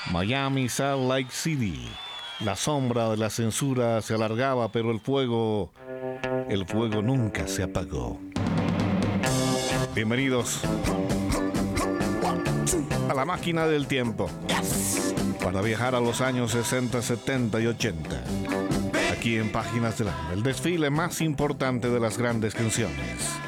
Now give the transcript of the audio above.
Miami, Salt Lake City. La sombra de la censura se alargaba, pero el fuego nunca se apagó. Bienvenidos a la máquina del tiempo para viajar a los años 60, 70 y 80. Aquí en Páginas del Alma, el desfile más importante de las grandes canciones.